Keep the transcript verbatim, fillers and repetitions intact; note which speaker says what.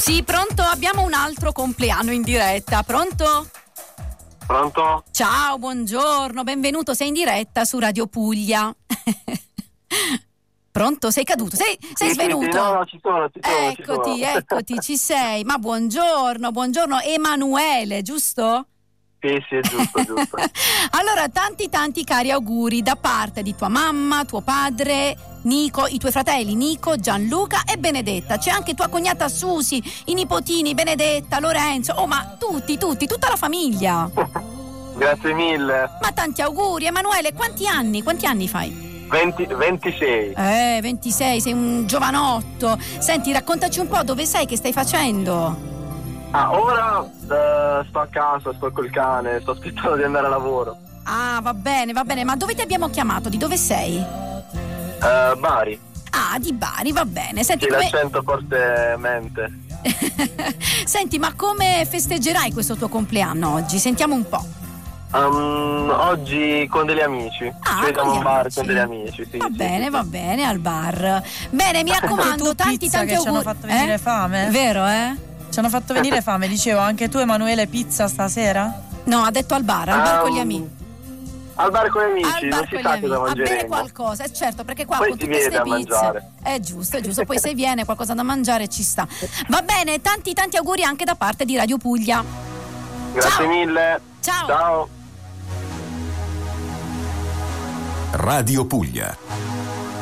Speaker 1: Sì, pronto? Abbiamo un altro compleanno in diretta. Pronto?
Speaker 2: Pronto?
Speaker 1: Ciao, buongiorno, benvenuto, sei in diretta su Radio Puglia. Pronto? Sei caduto? Sei, sei
Speaker 2: sì,
Speaker 1: svenuto?
Speaker 2: Sì, sì, no, no, ci sono, ci sono,
Speaker 1: Eccoti,
Speaker 2: ci sono.
Speaker 1: eccoti, ci sei. Ma buongiorno, buongiorno Emanuele, giusto?
Speaker 2: Sì, sì, è giusto, giusto.
Speaker 1: Allora, tanti tanti cari auguri da parte di tua mamma, tuo padre, Nico, i tuoi fratelli Nico, Gianluca e Benedetta. C'è anche tua cognata Susi, i nipotini Benedetta, Lorenzo. Oh, ma tutti, tutti, tutta la famiglia.
Speaker 2: Grazie mille.
Speaker 1: Ma tanti auguri. Emanuele, quanti anni? Quanti anni fai?
Speaker 2: venti, ventisei.
Speaker 1: Eh, ventisei, sei un giovanotto. Senti, raccontaci un po' dove sei, che stai facendo?
Speaker 2: Ah, ora uh, sto a casa, sto col cane, sto aspettando di andare a lavoro.
Speaker 1: Ah, va bene, va bene, ma dove ti abbiamo chiamato? Di dove sei?
Speaker 2: Uh, Bari.
Speaker 1: Ah, di Bari, va bene. Senti,
Speaker 2: sì,
Speaker 1: come...
Speaker 2: l'accento forte mente.
Speaker 1: Senti, ma come festeggerai questo tuo compleanno oggi? Sentiamo un po'.
Speaker 2: Um, oggi con degli amici.
Speaker 1: Ah,
Speaker 2: ci vediamo
Speaker 1: con
Speaker 2: un bar
Speaker 1: amici.
Speaker 2: con degli amici. Sì,
Speaker 1: va
Speaker 2: sì,
Speaker 1: bene,
Speaker 2: sì,
Speaker 1: va
Speaker 2: sì.
Speaker 1: bene, al bar. Bene, mi raccomando,
Speaker 3: tu,
Speaker 1: tanti
Speaker 3: pizza,
Speaker 1: tanti
Speaker 3: che
Speaker 1: auguri.
Speaker 3: ci hanno fatto venire
Speaker 1: eh?
Speaker 3: fame.
Speaker 1: Vero, eh?
Speaker 3: Ci hanno fatto venire fame, dicevo, anche tu Emanuele pizza stasera?
Speaker 1: No, ha detto al bar, al bar
Speaker 2: um,
Speaker 1: con gli amici.
Speaker 2: Al bar con gli amici,
Speaker 1: Al bar
Speaker 2: non
Speaker 1: con
Speaker 2: si
Speaker 1: gli
Speaker 2: sa
Speaker 1: amici.
Speaker 2: cosa
Speaker 1: A bere
Speaker 2: mangeremo.
Speaker 1: qualcosa, è certo, perché qua
Speaker 2: Poi
Speaker 1: con
Speaker 2: si
Speaker 1: tutte
Speaker 2: viene
Speaker 1: queste
Speaker 2: da
Speaker 1: pizze
Speaker 2: mangiare.
Speaker 1: è giusto, è giusto. Poi se viene qualcosa da mangiare ci sta. Va bene, tanti tanti auguri anche da parte di Radio Puglia.
Speaker 2: Grazie
Speaker 1: Ciao.
Speaker 2: mille.
Speaker 1: Ciao.
Speaker 2: Ciao.
Speaker 4: Radio Puglia.